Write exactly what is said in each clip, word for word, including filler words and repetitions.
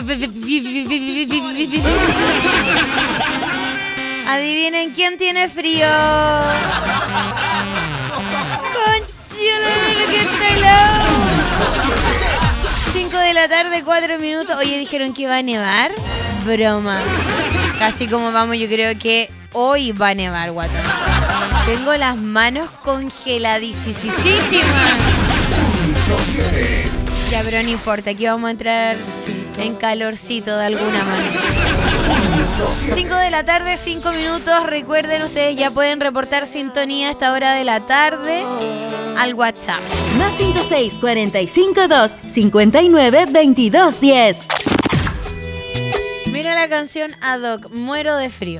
Adivinen quién tiene frío. Conchale, que estoy loco. cinco de la tarde, cuatro minutos. Oye, dijeron que iba a nevar. Broma. Casi como vamos, yo creo que hoy va a nevar, guatón. Tengo las manos congeladísimas. Ya, pero no importa, aquí vamos a entrar en calorcito de alguna manera. cinco de la tarde, cinco minutos. Recuerden, ustedes ya pueden reportar sintonía a esta hora de la tarde al WhatsApp. Más cinco seis cuatro cinco dos cinco nueve dos dos uno cero. Mira la canción ad hoc, muero de frío.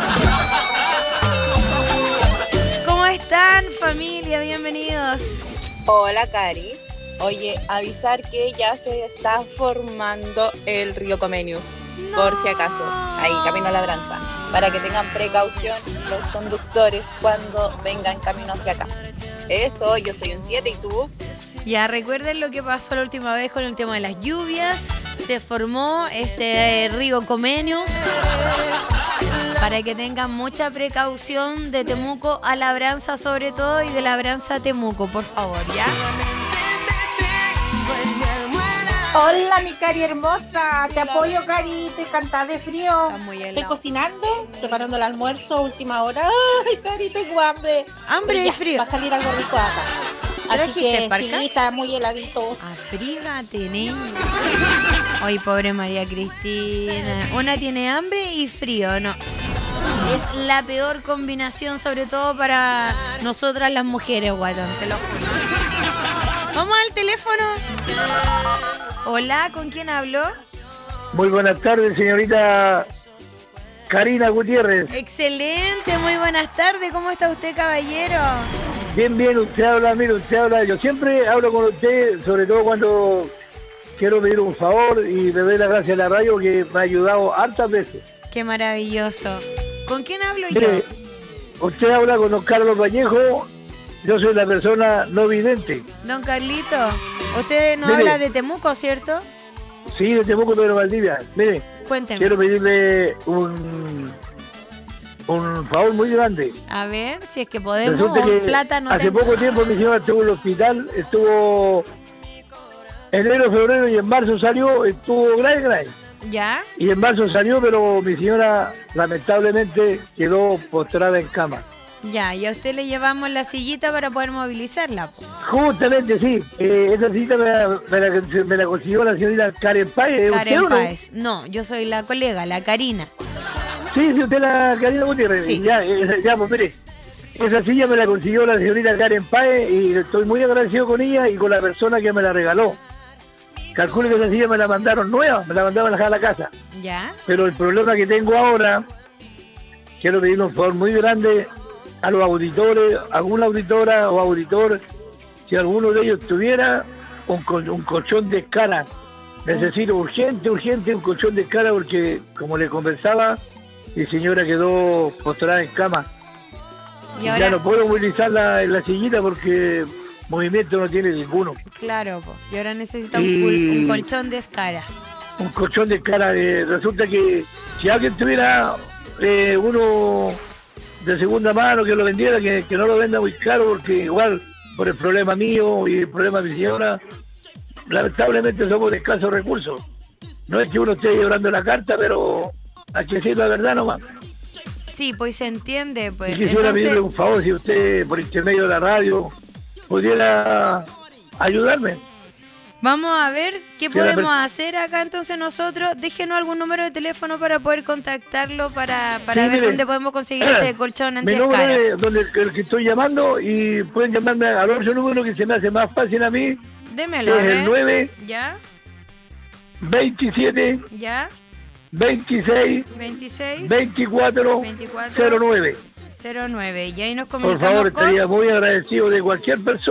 ¿Cómo están, familia? Bienvenidos. Hola, Cari. Oye, avisar que ya se está formando el río Comenius, no. Por si acaso, ahí, camino a Labranza, para que tengan precaución los conductores cuando vengan camino hacia acá. Eso, yo soy un siete, ¿y tú? Ya, recuerden lo que pasó la última vez con el tema de las lluvias. Se formó este eh, río Comenius, para que tengan mucha precaución de Temuco a Labranza sobre todo, y de Labranza a Temuco, por favor, ¿ya? Hola, mi Cari hermosa, te apoyo, Cari, estoy cantada de frío. Estoy cocinando, preparando el almuerzo, última hora. Ay, Cari, tengo hambre. Hambre y frío. Va a salir algo rico acá. Así que sí, está muy heladito. Abrígate, niña. Ay, pobre María Cristina. Una tiene hambre y frío, no. Es la peor combinación, sobre todo para nosotras las mujeres, guatón, te lo juro. Vamos al teléfono. Hola, ¿con quién hablo? Muy buenas tardes, señorita Karina Gutiérrez. Excelente, muy buenas tardes. ¿Cómo está usted, caballero? Bien, bien, usted habla, mire, usted habla. Yo siempre hablo con usted, sobre todo cuando quiero pedir un favor, y le doy las gracias a la radio que me ha ayudado hartas veces. Qué maravilloso. ¿Con quién hablo mire, yo? Usted habla con don Carlos Vallejo. Yo soy la persona no vidente. Don Carlito, usted nos mire, habla de Temuco, ¿cierto? Sí, de Temuco, Pedro Valdivia. Mire, cuénteme. Quiero pedirle un un favor muy grande. A ver, si es que podemos. Resulta que plata no hace tengo. poco tiempo mi señora estuvo en el hospital, estuvo enero, febrero, y en marzo salió, estuvo grave, grave. ¿Ya? Y en marzo salió, pero mi señora lamentablemente quedó postrada en cama. Ya, y a usted le llevamos la sillita para poder movilizarla. Justamente, sí. Eh, esa sillita me la, me, la, me la consiguió la señorita Karen Páez. Karen ¿usted, Páez. No? no, yo soy la colega, la Karina. Sí, sí, usted la Karina Gutiérrez. Sí. Ya, esa, ya, pues mire, esa silla me la consiguió la señorita Karen Páez, y estoy muy agradecido con ella y con la persona que me la regaló. Calcule que esa silla me la mandaron nueva, me la mandaron a dejar a la casa. ¿Ya? Pero el problema que tengo ahora, quiero pedirle un favor muy grande a los auditores, alguna auditora o auditor, si alguno de ellos tuviera un, col- un colchón de escala. Necesito urgente, urgente un colchón de escala, porque, como le conversaba, mi señora quedó postrada en cama. Y Y ahora, ya no puedo movilizarla en la sillita porque movimiento no tiene ninguno. claro, po. Y ahora necesita un, Y- cul- un colchón de escara. Un colchón de escala. Eh, resulta que si alguien tuviera eh, uno de segunda mano que lo vendiera, que, que no lo venda muy caro, porque igual por el problema mío y el problema de mi señora, lamentablemente somos de escasos recursos. No es que uno esté llorando la carta, pero hay que decir la verdad nomás. Sí, pues se entiende, pues. Y quisiera Entonces, pedirle un favor, si usted por intermedio de la radio pudiera ayudarme. vamos a ver qué Sí, la podemos per- hacer acá entonces nosotros. Déjenos algún número de teléfono para poder contactarlo, para, para Sí, ver mire. dónde podemos conseguir este colchón Mi número anti-escaras. es donde el que estoy llamando, y pueden llamarme al otro número que se me hace más fácil a mí, Démelo, que a es el ver. nueve ¿Ya? veintisiete ¿Ya? veintiséis veintiséis veinticuatro veinticuatro cero nueve. cero nueve. Y ahí nos Por comunicamos favor, con... estaría muy agradecido de cualquier persona.